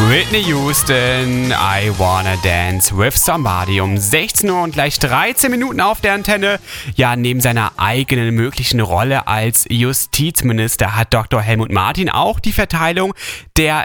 Whitney Houston, I Wanna Dance with Somebody. Um 16 Uhr und gleich 13 Minuten auf der Antenne. Ja, neben seiner eigenen möglichen Rolle als Justizminister hat Dr. Helmut Martin auch die Verteilung der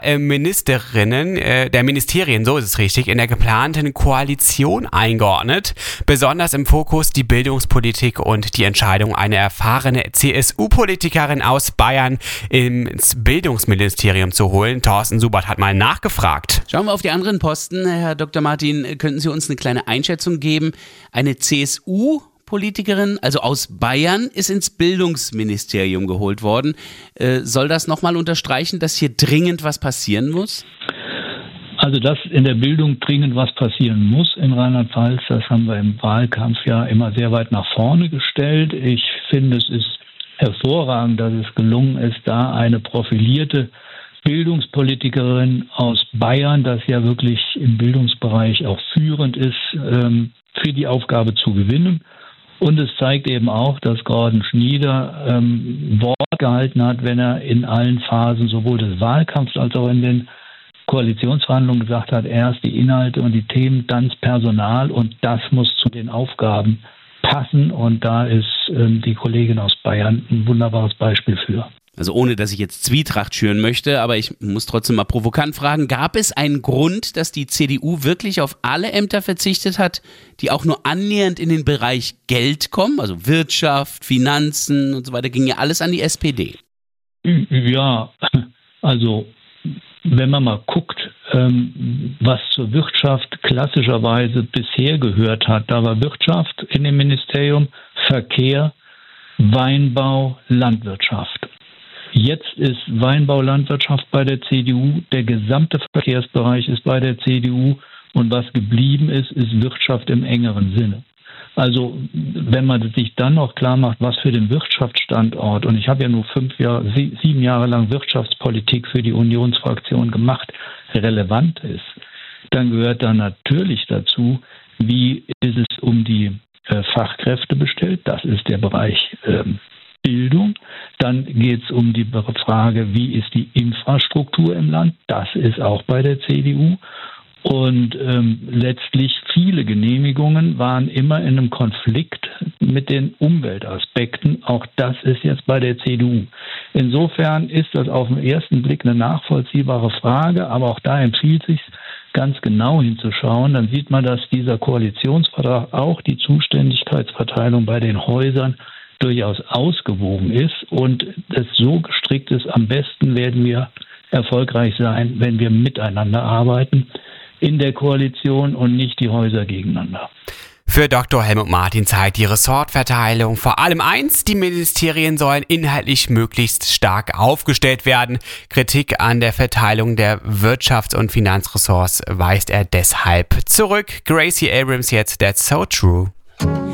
Ministerien, so ist es richtig, in der geplanten Koalition eingeordnet. Besonders im Fokus die Bildungspolitik und die Entscheidung, eine erfahrene CSU-Politikerin aus Bayern ins Bildungsministerium zu holen. Thorsten Subert hat mal nachgefragt. Schauen wir auf die anderen Posten. Herr Dr. Martin, könnten Sie uns eine kleine Einschätzung geben? Eine CSU-Politikerin, also aus Bayern, ist ins Bildungsministerium geholt worden. Soll das nochmal unterstreichen, dass hier dringend was passieren muss? Also, dass in der Bildung dringend was passieren muss in Rheinland-Pfalz, das haben wir im Wahlkampf ja immer sehr weit nach vorne gestellt. Ich finde, es ist hervorragend, dass es gelungen ist, da eine profilierte Bildungspolitikerin aus Bayern, das ja wirklich im Bildungsbereich auch führend ist, für die Aufgabe zu gewinnen. Und es zeigt eben auch, dass Gordon Schnieder Wort gehalten hat, wenn er in allen Phasen sowohl des Wahlkampfs als auch in den Koalitionsverhandlungen gesagt hat, erst die Inhalte und die Themen, dann das Personal, und das muss zu den Aufgaben passen. Und da ist die Kollegin aus Bayern ein wunderbares Beispiel für. Also ohne, dass ich jetzt Zwietracht schüren möchte, aber ich muss trotzdem mal provokant fragen, gab es einen Grund, dass die CDU wirklich auf alle Ämter verzichtet hat, die auch nur annähernd in den Bereich Geld kommen? Also Wirtschaft, Finanzen und so weiter, ging ja alles an die SPD. Ja, also wenn man mal guckt, was zur Wirtschaft klassischerweise bisher gehört hat, da war Wirtschaft in dem Ministerium, Verkehr, Weinbau, Landwirtschaft. Jetzt ist Weinbau, Landwirtschaft bei der CDU, der gesamte Verkehrsbereich ist bei der CDU, und was geblieben ist, ist Wirtschaft im engeren Sinne. Also wenn man sich dann noch klar macht, was für den Wirtschaftsstandort, und ich habe ja nur 7 Jahre lang Wirtschaftspolitik für die Unionsfraktion gemacht, relevant ist, dann gehört da natürlich dazu, wie ist es um die Fachkräfte bestellt, das ist der Bereich Bildung. Dann geht es um die Frage, wie ist die Infrastruktur im Land, das ist auch bei der CDU. Und letztlich viele Genehmigungen waren immer in einem Konflikt mit den Umweltaspekten. Auch das ist jetzt bei der CDU. Insofern ist das auf den ersten Blick eine nachvollziehbare Frage, aber auch da empfiehlt es sich, ganz genau hinzuschauen. Dann sieht man, dass dieser Koalitionsvertrag auch die Zuständigkeitsverteilung bei den Häusern durchaus ausgewogen ist, und es so gestrickt ist, am besten werden wir erfolgreich sein, wenn wir miteinander arbeiten in der Koalition und nicht die Häuser gegeneinander. Für Dr. Helmut Martin zeigt die Ressortverteilung vor allem eins: die Ministerien sollen inhaltlich möglichst stark aufgestellt werden. Kritik an der Verteilung der Wirtschafts- und Finanzressorts weist er deshalb zurück. Gracie Abrams jetzt, That's So True.